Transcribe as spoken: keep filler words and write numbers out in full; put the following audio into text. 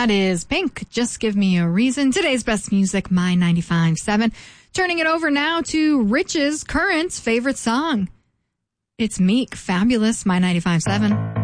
That is Pink, Just Give Me a Reason. Today's best music, My ninety-five point seven. Turning it over now to Rich's current favorite song. It's Meek, Fabulous, My ninety-five point seven.